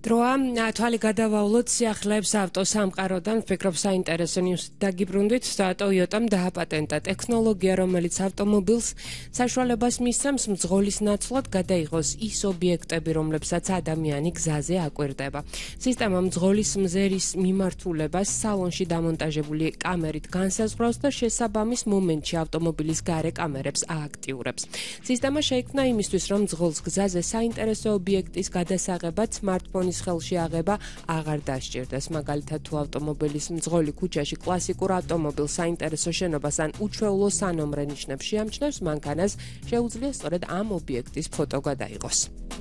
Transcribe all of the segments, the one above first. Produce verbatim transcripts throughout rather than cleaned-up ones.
დროა თვალი გადავავლოთ სიახლეებს ავტოსამყაროდან, ვფიქრობ საინტერესო ნიუსი დაგიბრუნდით. Toyota-მ დააპატენტა ტექნოლოგია, რომელიც ავტომობილს საშუალებას მისცემს მძღოლის ნაცვლად გადაიღოს ის ობიექტები, რომლებსაც ადამიანი გზაზე აკვირდება. სისტემა მძღოლის მზერის მიმართულებას სალონში დამონტაჟებული კამერით განსაზღვრავს და შესაბამის მომენტში ავტომობილის გარე კამერებს ააქტიურებს. სისტემა შეიქმნა იმისთვის, რომ მძღოლს გზაზე საინტერესო ობიექტის გადასაღებად smartphone-ის ხელში აღება აღარ დასჭირდეს. მაგალითად, თუ ავტომობილის მძღოლი ქუჩაში კლასიკურ ავტომობილს საინტერესო შენობას ან უჩვეულო სანომრე ნიშნებს შეამჩნევს, მანქანას შეუძლია სწორედ ამ ობიექტის ფოტო გადაიღოს.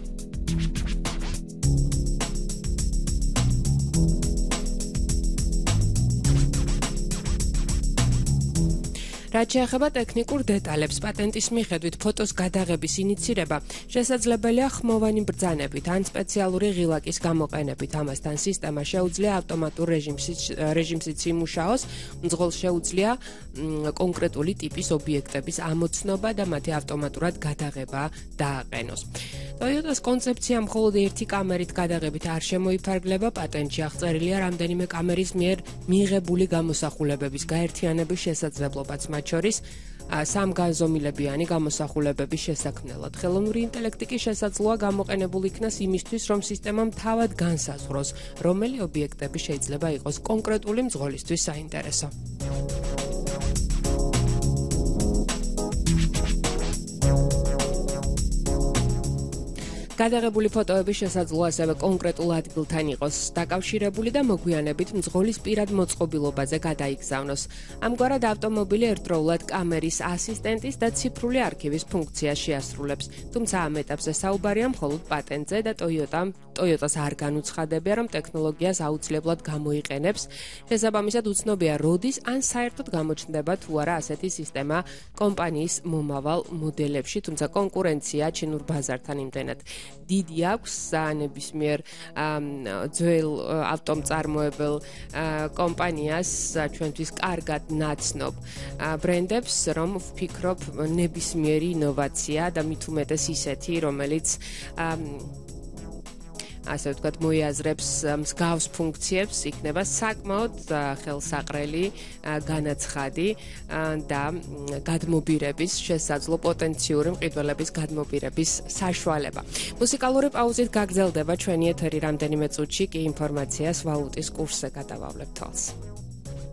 რაც შეეხება ტექნიკურ დეტალებს, პატენტის მიხედვით ფოტოს გადაღების ინიცირება შესაძლებელია ხმოვანი ბრძანებით ან სპეციალური ღილაკის გამოყენებით. ამასთან სისტემა შეუძლია ავტომატურ რეჟიმშიც იმუშაოს, მძღოლს შეუძლია კონკრეტული ტიპის ობიექტების ამოცნობა და მათი ავტომატურად გადაღება დააყენოს. Toyota-ს კონცეფცია მხოლოდ ერთი კამერით გადაღებით არ შემოიფარგლება, პატენტში აღწერილია რამდენიმე კამერის მიერ მიღებული გამოსახულებების გაერთიანების შესაძლებლობაც, მათ შორის სამგანზომილებიანი გამოსახულებების შესაქმნელად. ხელოვნური ინტელექტი კი შესაძლოა გამოყენებულ იქნას იმისთვის, რომ სისტემამ თავად განსაზღვროს, რომელი ობიექტები შეიძლება იყოს კონკრეტული მძღოლისთვის საინტერესო. გადაღებული ფოტოები შესაძლოა ასევე კონკრეტულ ადგილთან იყოს დაკავშირებული და მოგვიანებით მძღოლის პირად მოწყობილობაზე გადაიგზავნოს. ამგვარად ავტომობილი ერთდროულად კამერის ასისტენტის და ციფრული არქივის ფუნქციას შეასრულებს. თუმცა ამ ეტაპზე საუბარია მხოლოდ პატენტზე და Toyota-მ Toyota-ს არ განუცხადებია, რომ ტექნოლოგიას აუცილებლად გამოიყენებს. შესაბამისად უცნობია, როდის ან საერთოდ გამოჩნდება თუ არა ასეთი სისტემა კომპანიის მომავალ მოდელებში, თუმცა კონკურენცია ჩინურ ბაზართან იმდენად დიდი აქვს ნებისმიერ ძველ ავტომწარმოებელ კომპანიას ჩვენთვის კარგად ნაცნობ ბრენდებს, რომ ვფიქრობ ნებისმიერი ინოვაცია და მით უმეტეს ისეთი, რომელიც ასე ვთქვათ, მოიაზრებს მსგავს ფუნქციებს, იქნება საკმაოდ ხელსაყრელი განაცხადი და გადმობირების შესაძლო პოტენციური მყიდველების გადმობირების საშუალება. მუსიკალური პაუზით გაგრძელდება ჩვენი ეთერი რამდენიმე წუთში კი ინფორმაციას ვალუტის კურსზე გადავავლებ თვალს.